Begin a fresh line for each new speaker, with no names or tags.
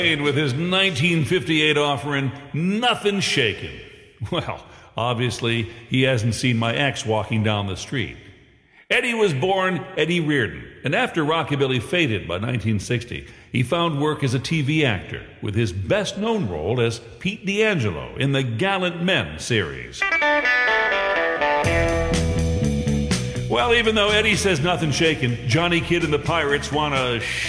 With his 1958 offering, Nothing Shaken. Well, obviously, he hasn't seen my ex walking down the street. Eddie was born Eddie Reardon, and after rockabilly faded by 1960, he found work as a TV actor, with his best-known role as Pete D'Angelo in the Gallant Men series. Well, even though Eddie says nothing shaken, Johnny Kidd and the Pirates want to